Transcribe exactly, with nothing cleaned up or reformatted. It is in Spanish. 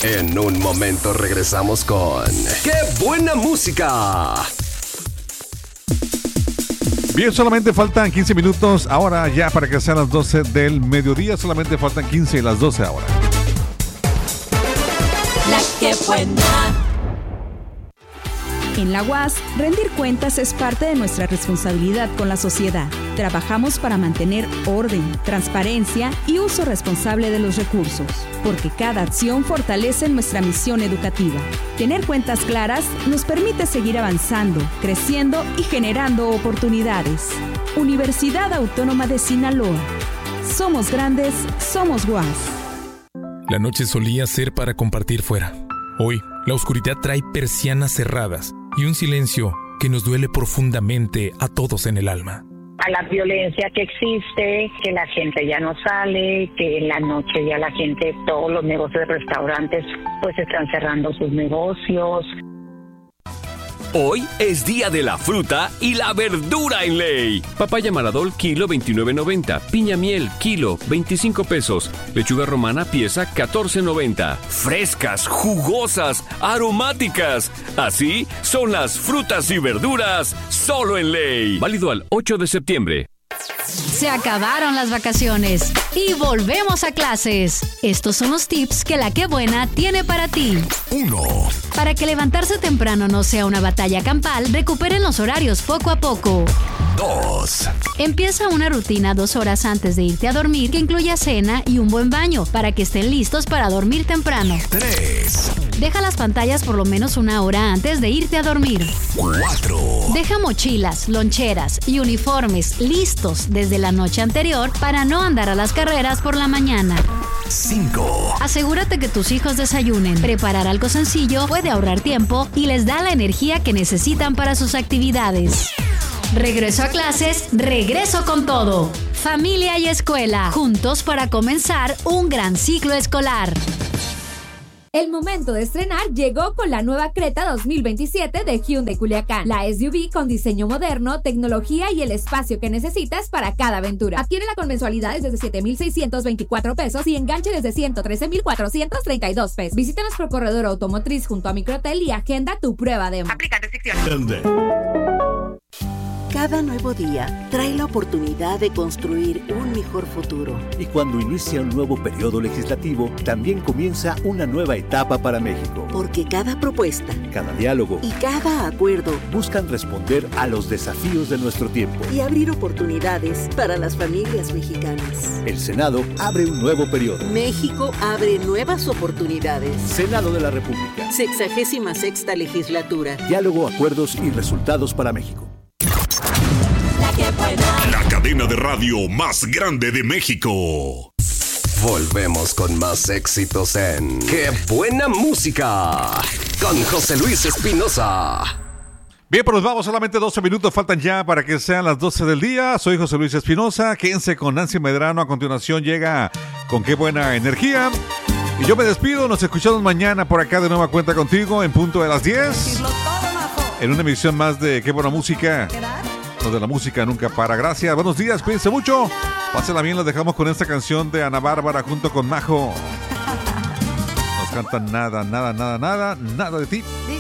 En un momento regresamos con ¡Qué buena música! Bien, solamente faltan quince minutos ahora ya para que sean las doce del mediodía. Solamente faltan quince y las doce ahora. La que buena. En la U A S, rendir cuentas es parte de nuestra responsabilidad con la sociedad. Trabajamos para mantener orden, transparencia y uso responsable de los recursos, porque cada acción fortalece nuestra misión educativa. Tener cuentas claras nos permite seguir avanzando, creciendo y generando oportunidades. Universidad Autónoma de Sinaloa. Somos grandes, somos U A S. La noche solía ser para compartir fuera. Hoy, la oscuridad trae persianas cerradas y un silencio que nos duele profundamente a todos en el alma. A la violencia que existe, que la gente ya no sale, que en la noche ya la gente, todos los negocios de restaurantes, pues están cerrando sus negocios. Hoy es día de la fruta y la verdura en ley. Papaya Maradol, kilo veintinueve noventa. Piña miel, kilo veinticinco pesos. Lechuga romana, pieza catorce noventa. Frescas, jugosas, aromáticas. Así son las frutas y verduras solo en ley. Válido al ocho de septiembre. Se acabaron las vacaciones y volvemos a clases. Estos son los tips que La Qué Buena tiene para ti. Uno. Para que levantarse temprano no sea una batalla campal, recuperen los horarios poco a poco. Dos. Empieza una rutina dos horas antes de irte a dormir que incluya cena y un buen baño para que estén listos para dormir temprano. Tres. Deja las pantallas por lo menos una hora antes de irte a dormir. Cuatro. Deja mochilas, loncheras y uniformes listos desde la noche anterior para no andar a las carreras por la mañana. Cinco. Asegúrate que tus hijos desayunen. Preparar algo sencillo puede ahorrar tiempo y les da la energía que necesitan para sus actividades. Regreso a clases, regreso con todo. Familia y escuela, juntos para comenzar un gran ciclo escolar. El momento de estrenar llegó con la nueva Creta dos mil veintisiete de Hyundai Culiacán. La S U V con diseño moderno, tecnología y el espacio que necesitas para cada aventura. Adquiérela con mensualidades desde siete mil seiscientos veinticuatro pesos y enganche desde ciento trece mil cuatrocientos treinta y dos pesos. Visítanos por corredor automotriz junto a Microtel y agenda tu prueba demo. Aplican restricciones. Cada nuevo día trae la oportunidad de construir un mejor futuro. Y cuando inicia un nuevo periodo legislativo, también comienza una nueva etapa para México. Porque cada propuesta, cada diálogo y cada acuerdo buscan responder a los desafíos de nuestro tiempo y abrir oportunidades para las familias mexicanas. El Senado abre un nuevo periodo. México abre nuevas oportunidades. Senado de la República. Sexagésima sexta legislatura. Diálogo, acuerdos y resultados para México. La cadena de radio más grande de México. Volvemos con más éxitos en ¡Qué buena música! Con José Luis Espinosa. Bien, pues nos vamos, solamente doce minutos faltan ya para que sean las doce del día. Soy José Luis Espinosa, quédense con Nancy Medrano. A continuación llega con Qué Buena Energía. Y yo me despido, nos escuchamos mañana por acá de nueva cuenta contigo en punto de las diez. En una emisión más de Qué Buena Música. De la música nunca para. Gracias, buenos días, cuídense mucho. Pásenla bien, los dejamos con esta canción de Ana Bárbara junto con Majo. Nos cantan nada, nada, nada, nada, nada de ti.